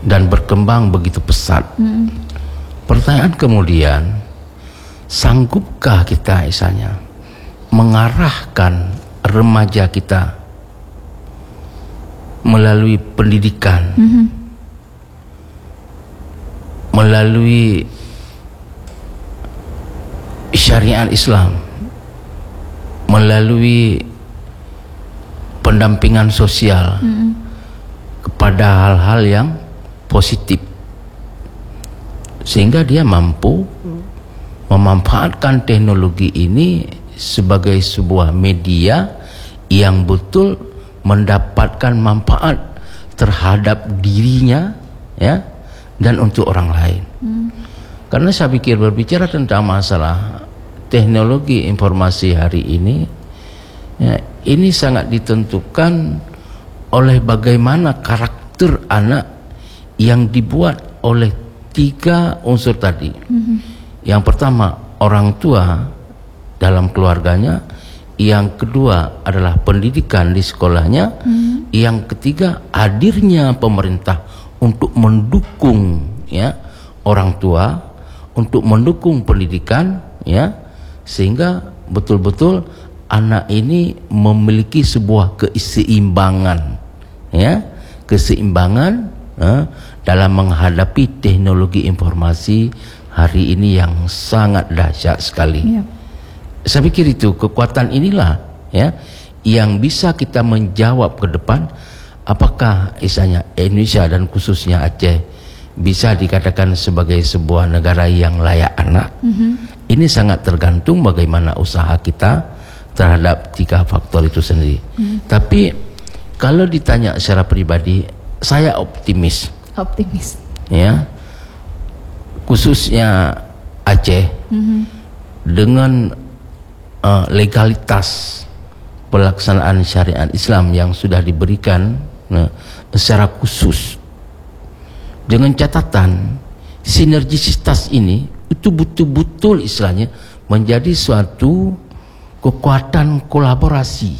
dan berkembang begitu pesat. Pertanyaan kemudian, sanggupkah kita misalnya mengarahkan remaja kita melalui pendidikan, melalui syariat Islam, melalui pendampingan sosial kepada hal-hal yang positif, sehingga dia mampu memanfaatkan teknologi ini sebagai sebuah media yang betul mendapatkan manfaat terhadap dirinya, ya, dan untuk orang lain. Karena saya pikir berbicara tentang masalah teknologi informasi hari ini, ya, ini sangat ditentukan oleh bagaimana karakter anak yang dibuat oleh 3 unsur tadi. Yang pertama, orang tua dalam keluarganya. Yang kedua adalah pendidikan di sekolahnya. Yang ketiga, hadirnya pemerintah untuk mendukung, ya, orang tua, untuk mendukung pendidikan, ya, sehingga betul-betul anak ini memiliki sebuah keseimbangan, ya, keseimbangan dalam menghadapi teknologi informasi hari ini yang sangat dahsyat sekali. Saya pikir itu kekuatan inilah, ya, yang bisa kita menjawab ke depan apakah misalnya Indonesia dan khususnya Aceh bisa dikatakan sebagai sebuah negara yang layak anak. Ini sangat tergantung bagaimana usaha kita terhadap 3 faktor itu sendiri. Tapi kalau ditanya secara pribadi, saya optimis. Ya, khususnya Aceh dengan legalitas pelaksanaan syariat Islam yang sudah diberikan secara khusus, dengan catatan sinergisitas ini itu betul-betul istilahnya menjadi suatu kekuatan kolaborasi,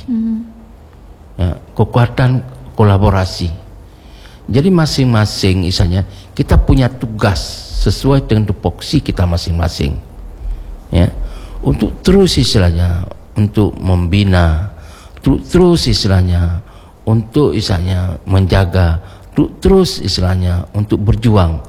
ya, kekuatan kolaborasi. Jadi masing-masing misalnya kita punya tugas sesuai dengan tupoksi kita masing-masing, ya, untuk terus istilahnya untuk membina, terus istilahnya untuk istilahnya menjaga, terus istilahnya untuk berjuang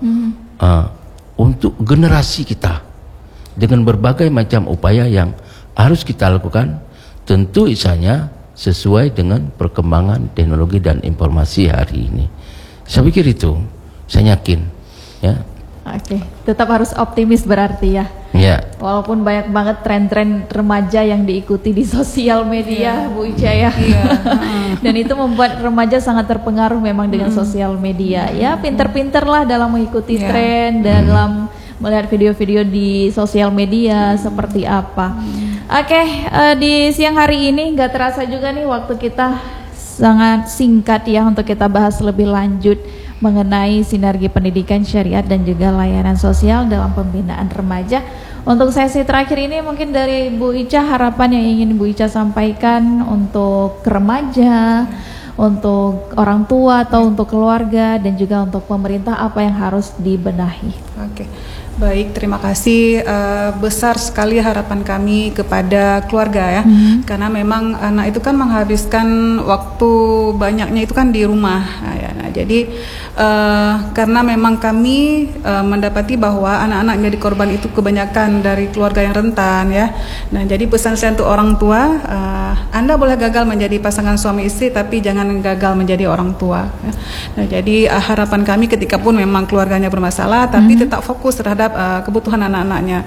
untuk generasi kita dengan berbagai macam upaya yang harus kita lakukan, tentu istilahnya sesuai dengan perkembangan teknologi dan informasi hari ini. Saya pikir itu, saya yakin, ya. Oke, tetap harus optimis berarti ya. Ya. Walaupun banyak banget tren-tren remaja yang diikuti di sosial media, Bu Ica ya. Dan itu membuat remaja sangat terpengaruh memang dengan sosial media. Ya, pinter-pinterlah dalam mengikuti tren, dalam melihat video-video di sosial media seperti apa. Oke, di siang hari ini nggak terasa juga nih waktu kita sangat singkat ya untuk kita bahas lebih lanjut mengenai sinergi pendidikan syariat dan juga layanan sosial dalam pembinaan remaja. Untuk sesi terakhir ini mungkin dari Bu Ica, harapan yang ingin Bu Ica sampaikan untuk remaja, untuk orang tua atau untuk keluarga dan juga untuk pemerintah, apa yang harus dibenahi? Oke. Baik, terima kasih. Besar sekali harapan kami kepada keluarga ya, karena memang anak itu kan menghabiskan waktu banyaknya itu kan di rumah. Nah, jadi karena memang kami mendapati bahwa anak-anak yang jadi korban itu kebanyakan dari keluarga yang rentan ya. Nah, jadi pesan saya untuk orang tua, Anda boleh gagal menjadi pasangan suami istri, tapi jangan gagal menjadi orang tua. Ya. Nah, jadi harapan kami ketika pun memang keluarganya bermasalah, tapi tetap fokus terhadap kebutuhan anak-anaknya.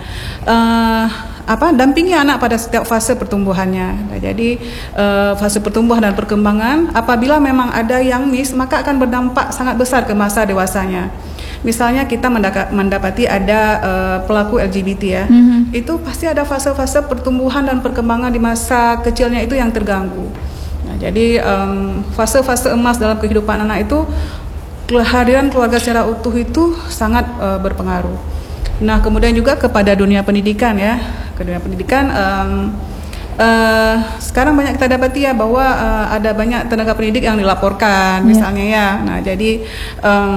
Dampingi anak pada setiap fase pertumbuhannya. Nah, jadi fase pertumbuhan dan perkembangan, apabila memang ada yang miss, maka akan berdampak sangat besar ke masa dewasanya. Misalnya kita mendapati ada pelaku LGBT ya, itu pasti ada fase-fase pertumbuhan dan perkembangan di masa kecilnya itu yang terganggu. Nah, jadi fase-fase emas dalam kehidupan anak itu, kehadiran keluarga secara utuh itu sangat berpengaruh. Nah, kemudian juga kepada dunia pendidikan ya, ke dunia pendidikan sekarang banyak kita dapati ya bahwa ada banyak tenaga pendidik yang dilaporkan misalnya ya. Nah, jadi